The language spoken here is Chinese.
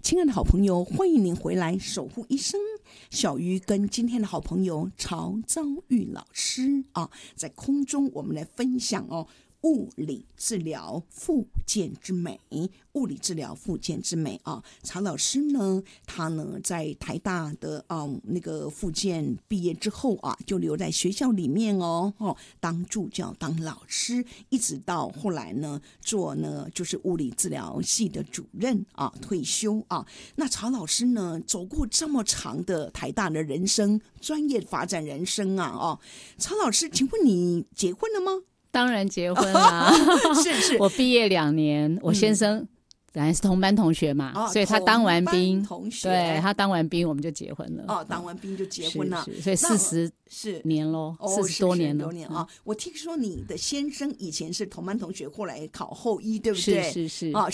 亲爱的好朋友，欢迎您回来守护一生。小鱼跟今天的好朋友曹昭玉老师在空中我们来分享物理治疗复健之美，物理治疗复健之美曹老师呢，他呢在台大的那个复健毕业之后就留在学校里面当助教当老师，一直到后来呢做呢就是物理治疗系的主任退休那曹老师呢走过这么长的台大的人生，专业发展人生曹老师，请问你结婚了吗？ 当然结婚啦是我毕业2年，我先生本来是同班同学嘛，所以他当完兵，对，他当完兵我们就结婚了当完兵就结婚了， 所以40年咯，40多年了我听说你的先生以前是同班同学，后来考后医，对不对？ 是